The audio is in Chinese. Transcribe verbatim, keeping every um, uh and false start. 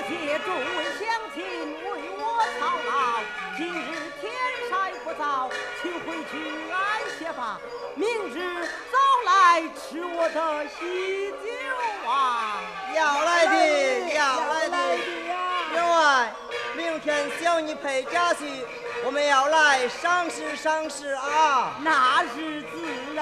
借诸位乡亲为我操劳，今日天晒不早，请回去安歇吧。明日早来吃我的喜酒啊！ 要来的，要来的。员外，明天小女陪家婿，我们要来赏识赏识啊！ 那是自然。